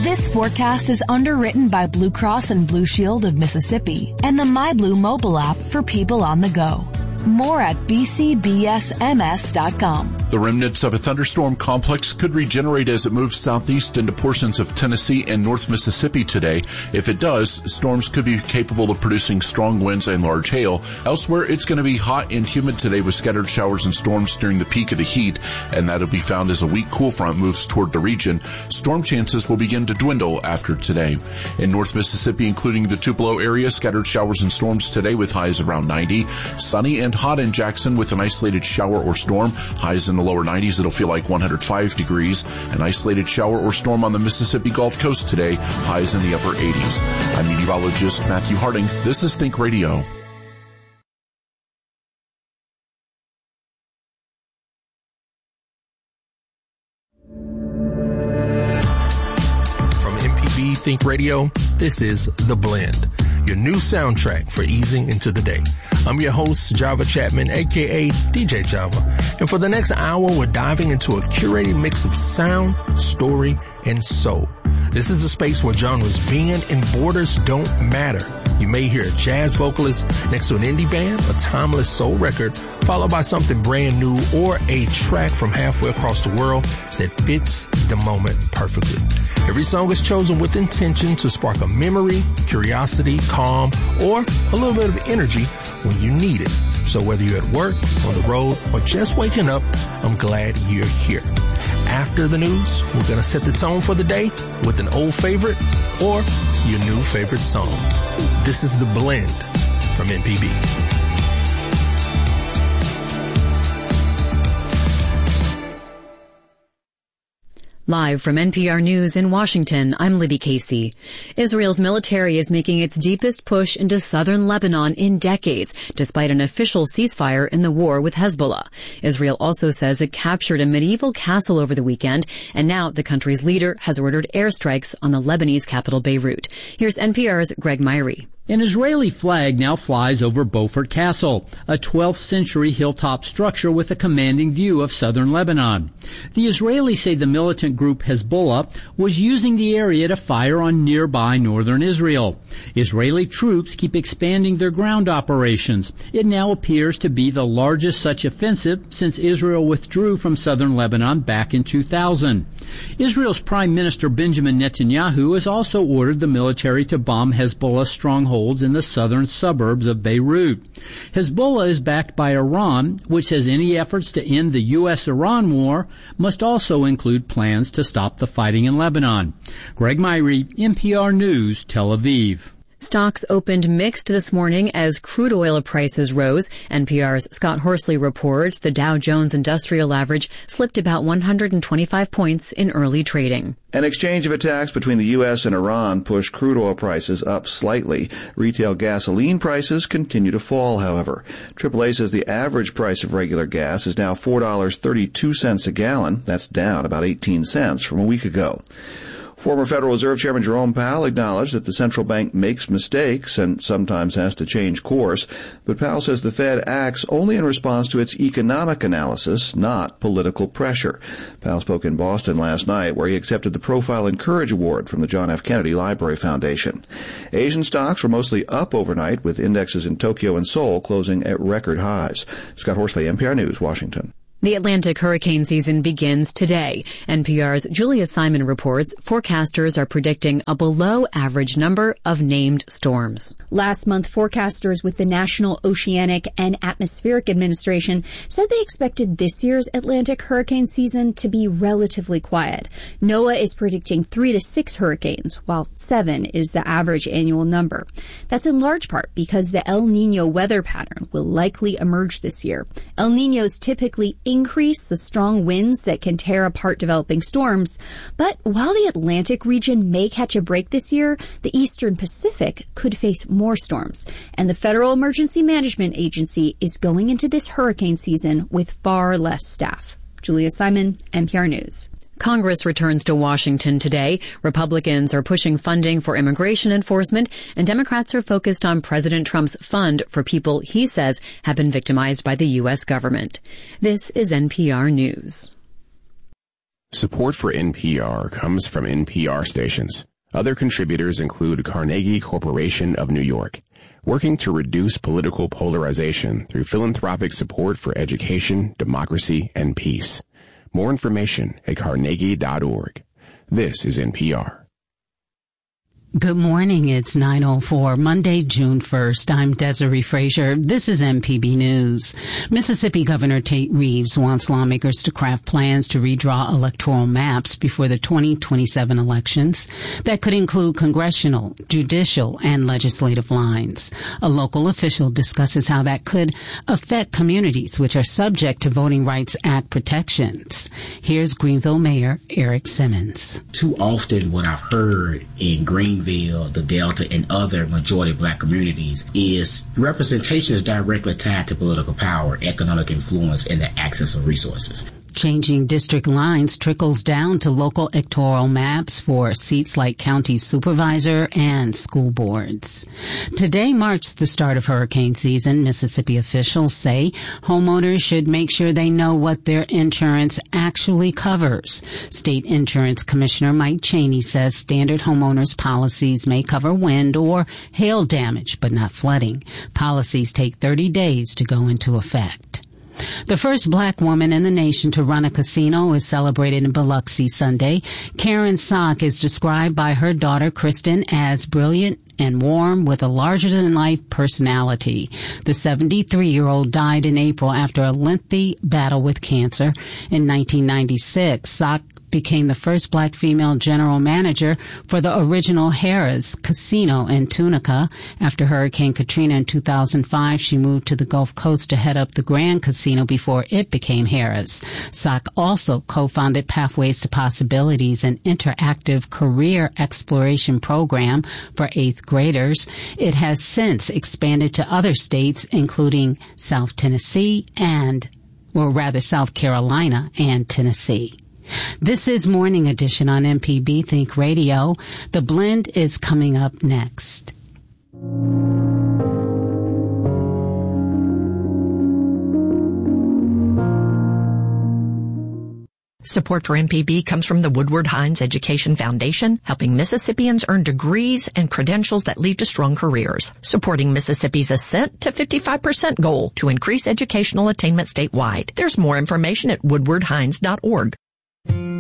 This forecast is underwritten by Blue Cross and Blue Shield of Mississippi and the MyBlue mobile app for people on the go. More at bcbsms.com. The remnants of a thunderstorm complex could regenerate as it moves southeast into portions of Tennessee and North Mississippi today. If it does, storms could be capable of producing strong winds and large hail. Elsewhere, it's going to be hot and humid today with scattered showers and storms during the peak of the heat, and that'll be found as a weak cool front moves toward the region. Storm chances will begin to dwindle after today. In North Mississippi, including the Tupelo area, scattered showers and storms today with highs around 90. Sunny and hot in Jackson with an isolated shower or storm. Highs in the lower 90s. It'll feel like 105 degrees. An isolated shower or storm on the Mississippi Gulf Coast today. Highs in the upper 80s. I'm meteorologist Matthew Harding. This is Think Radio. From MPB Think Radio, this is The Blend, your new soundtrack for easing into the day. I'm your host, Java Chapman, aka DJ Java. And for the next hour, we're diving into a curated mix of sound, story, and soul. This is a space where genres bend and borders don't matter. You may hear a jazz vocalist next to an indie band, a timeless soul record, followed by something brand new or a track from halfway across the world that fits the moment perfectly. Every song is chosen with intention to spark a memory, curiosity, calm, or a little bit of energy when you need it. So whether you're at work, on the road, or just waking up, I'm glad you're here. After the news, we're going to set the tone for the day with an old favorite or your new favorite song. This is The Blend from MPB. Live from NPR News in Washington, I'm Libby Casey. Israel's military is making its deepest push into southern Lebanon in decades, despite an official ceasefire in the war with Hezbollah. Israel also says it captured a medieval castle over the weekend, and now the country's leader has ordered airstrikes on the Lebanese capital Beirut. Here's NPR's Greg Myrie. An Israeli flag now flies over Beaufort Castle, a 12th century hilltop structure with a commanding view of southern Lebanon. The Israelis say the militant group Hezbollah was using the area to fire on nearby northern Israel. Israeli troops keep expanding their ground operations. It now appears to be the largest such offensive since Israel withdrew from southern Lebanon back in 2000. Israel's Prime Minister Benjamin Netanyahu has also ordered the military to bomb Hezbollah strongholds in the southern suburbs of Beirut. Hezbollah is backed by Iran, which says any efforts to end the U.S.-Iran war must also include plans to stop the fighting in Lebanon. Greg Myrie, NPR News, Tel Aviv. Stocks opened mixed this morning as crude oil prices rose. NPR's Scott Horsley reports the Dow Jones Industrial Average slipped about 125 points in early trading. An exchange of attacks between the U.S. and Iran pushed crude oil prices up slightly. Retail gasoline prices continue to fall, however. AAA says the average price of regular gas is now $4.32 a gallon. That's down about 18 cents from a week ago. Former Federal Reserve Chairman Jerome Powell acknowledged that the central bank makes mistakes and sometimes has to change course, but Powell says the Fed acts only in response to its economic analysis, not political pressure. Powell spoke in Boston last night, where he accepted the Profile and Courage Award from the John F. Kennedy Library Foundation. Asian stocks were mostly up overnight, with indexes in Tokyo and Seoul closing at record highs. Scott Horsley, NPR News, Washington. The Atlantic hurricane season begins today. NPR's Julia Simon reports forecasters are predicting a below-average number of named storms. Last month, forecasters with the National Oceanic and Atmospheric Administration said they expected this year's Atlantic hurricane season to be relatively quiet. NOAA is predicting 3 to 6 hurricanes, while 7 is the average annual number. That's in large part because the El Niño weather pattern will likely emerge this year. El Niños typically increase the strong winds that can tear apart developing storms. But while the Atlantic region may catch a break this year, the Eastern Pacific could face more storms. And the Federal Emergency Management Agency is going into this hurricane season with far less staff. Julia Simon, NPR News. Congress returns to Washington today. Republicans are pushing funding for immigration enforcement, and Democrats are focused on President Trump's fund for people he says have been victimized by the U.S. government. This is NPR News. Support for NPR comes from NPR stations. Other contributors include Carnegie Corporation of New York, working to reduce political polarization through philanthropic support for education, democracy, and peace. More information at carnegie.org. This is NPR. Good morning. It's 9:04, Monday, June 1st. I'm Desiree Frazier. This is MPB News. Mississippi Governor Tate Reeves wants lawmakers to craft plans to redraw electoral maps before the 2027 elections that could include congressional, judicial, and legislative lines. A local official discusses how that could affect communities which are subject to Voting Rights Act protections. Here's Greenville Mayor Eric Simmons. Too often what I've heard in Greenville, the Delta, and other majority black communities is representation is directly tied to political power, economic influence, and the access of resources. Changing district lines trickles down to local electoral maps for seats like county supervisor and school boards. Today marks the start of hurricane season. Mississippi officials say homeowners should make sure they know what their insurance actually covers. State Insurance Commissioner Mike Chaney says standard homeowners policies may cover wind or hail damage, but not flooding. Policies take 30 days to go into effect. The first black woman in the nation to run a casino is celebrated in Biloxi Sunday. Karen Sock is described by her daughter Kristen as brilliant and warm with a larger-than-life personality. The 73-year-old died in April after a lengthy battle with cancer. In 1996, Sock became the first black female general manager for the original Harrah's Casino in Tunica. After Hurricane Katrina in 2005, she moved to the Gulf Coast to head up the Grand Casino before it became Harrah's. Sock also co-founded Pathways to Possibilities, an interactive career exploration program for 8th graders. It has since expanded to other states, including South Carolina and Tennessee. This is Morning Edition on MPB Think Radio. The Blend is coming up next. Support for MPB comes from the Woodward Hines Education Foundation, helping Mississippians earn degrees and credentials that lead to strong careers, supporting Mississippi's ascent to 55% goal to increase educational attainment statewide. There's more information at woodwardhines.org.